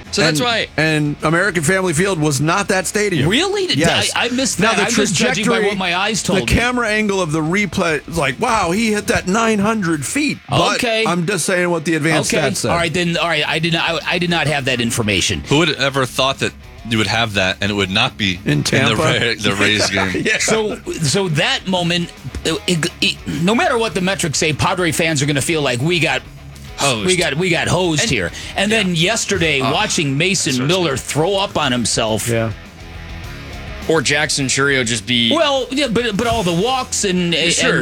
So that's why. And American Family Field was not that stadium. Really? Yes. I missed that. Now, I'm just judging by what my eyes told me. The camera angle of the replay is like, wow, he hit that 900 feet. But Okay. I'm just saying what the advanced stats say. All right. I did not have that information. Who would have ever thought that you would have that and it would not be in Tampa? The Rays game? Yeah. So that moment, no matter what the metrics say, Padre fans are going to feel like we got hosed. We got hosed here. And then yesterday, watching Mason Miller throw up on himself. Yeah. Or Jackson Churio just be... Well, yeah, but all the walks and Sure.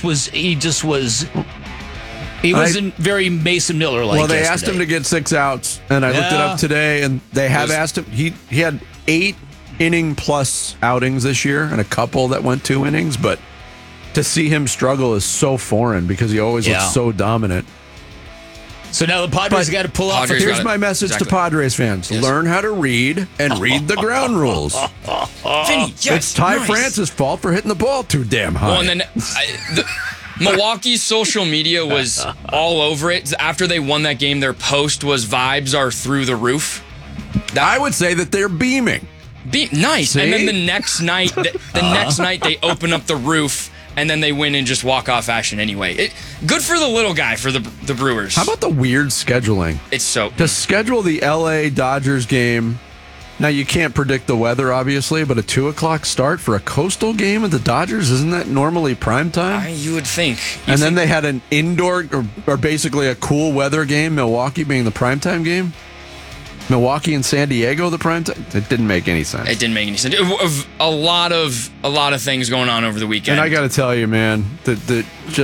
He wasn't very Mason Miller like. Well, they yesterday. asked him to get 6 outs, and I looked it up today, and they have asked him. He had 8 inning plus outings this year, and a couple that went 2 innings. But to see him struggle is so foreign because he always looks so dominant. So now the Padres got to pull off. Here's my message to Padres fans: learn how to read and read the ground rules. Vinny, yes, it's Ty France's fault for hitting the ball too damn high. Well, and then Milwaukee's social media was all over it. After they won that game, their post was "Vibes are through the roof." I would say that they're beaming. Nice. See? And then the next night, next night they open up the roof. And then they win in just walk-off fashion anyway. Good for the little guy, for the Brewers. How about the weird scheduling? It's so... To schedule the L.A. Dodgers game, now you can't predict the weather, obviously, but a 2 o'clock start for a coastal game at the Dodgers, isn't that normally prime time? You would think. Then they had an indoor, or basically a cool weather game, Milwaukee being the primetime game? Milwaukee and San Diego, the prime time? It didn't make any sense. It didn't make any sense. A lot of things going on over the weekend. And I got to tell you, man, the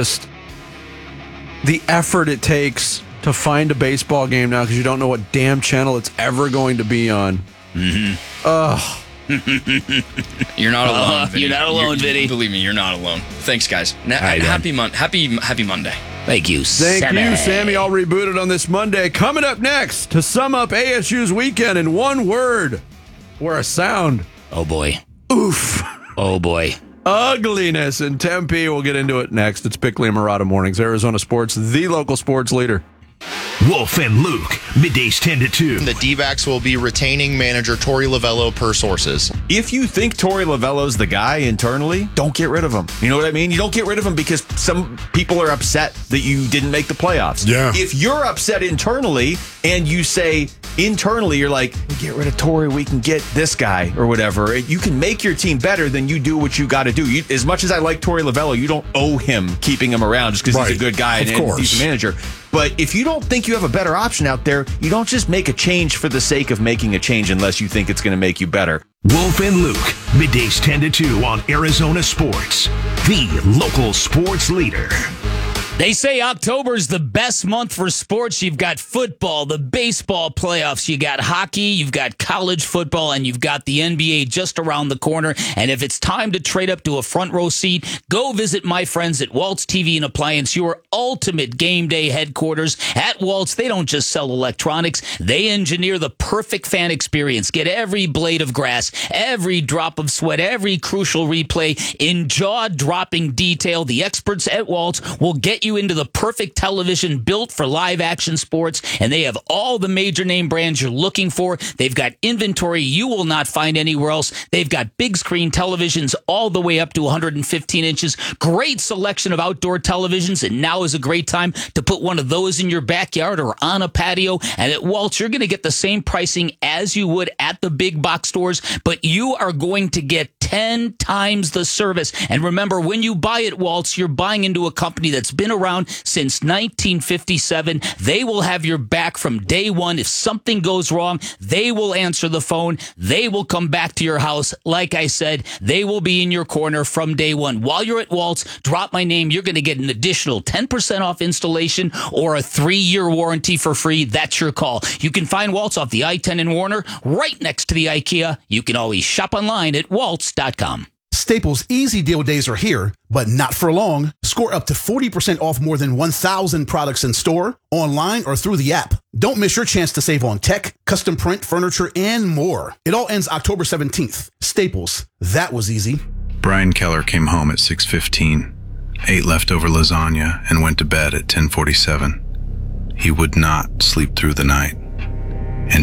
effort it takes to find a baseball game now because you don't know what damn channel it's ever going to be on. Mm-hmm. Ugh. You're not alone, Vinny. You're not alone, Vinny. Believe me, you're not alone. Thanks, guys. Happy Monday. Thank you, Sammy. I'll reboot it on this Monday. Coming up next, to sum up ASU's weekend in one word or a sound. Oh, boy. Oof. Oh, boy. Ugliness in Tempe. We'll get into it next. It's Bickley and Murata Mornings, Arizona Sports, the local sports leader. Wolf and Luke, middays 10 to 2. The D-backs will be retaining manager Torey Lovello per sources. If you think Torey Lovello's the guy internally, don't get rid of him. You know what I mean? You don't get rid of him because some people are upset that you didn't make the playoffs. Yeah. If you're upset internally and you say internally, you're like, get rid of Torey, we can get this guy or whatever. You can make your team better than you do what you got to do. As much as I like Torey Lovello, you don't owe him keeping him around just because he's a good guy and he's a manager. But if you don't think you have a better option out there, you don't just make a change for the sake of making a change unless you think it's going to make you better. Wolf and Luke, middays 10 to 2 on Arizona Sports, the local sports leader. They say October's the best month for sports. You've got football, the baseball playoffs, you got hockey, you've got college football, and you've got the NBA just around the corner. And if it's time to trade up to a front row seat, go visit my friends at Waltz TV and Appliance, your ultimate game day headquarters. At Waltz, they don't just sell electronics, they engineer the perfect fan experience. Get every blade of grass, every drop of sweat, every crucial replay in jaw-dropping detail. The experts at Waltz will get you into the perfect television built for live action sports, and they have all the major name brands you're looking for. They've got inventory you will not find anywhere else. They've got big screen televisions all the way up to 115 inches. Great selection of outdoor televisions, and now is a great time to put one of those in your backyard or on a patio. And at Waltz, you're going to get the same pricing as you would at the big box stores, but you are going to get 10 times the service. And remember, when you buy at Waltz, you're buying into a company that's been around since 1957. They will have your back from day one. If something goes wrong, they will answer the phone. They will come back to your house. Like I said, they will be in your corner from day one. While you're at Waltz, drop my name. You're going to get an additional 10% off installation or a 3-year warranty for free. That's your call. You can find Waltz off the I-10 in Warner, right next to the IKEA. You can always shop online at waltz.com. Staples Easy Deal days are here, but not for long. Score up to 40% off more than 1,000 products in store, online, or through the app. Don't miss your chance to save on tech, custom print, furniture, and more. It all ends October 17th. Staples, that was easy. Brian Keller came home at 6:15, ate leftover lasagna, and went to bed at 10:47. He would not sleep through the night.